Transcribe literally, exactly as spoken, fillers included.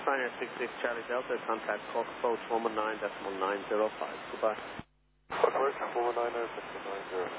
Ryanair six six Charlie Delta, contact Cork approach one one nine decimal nine zero five. Goodbye. Approach one one nine decimal nine zero.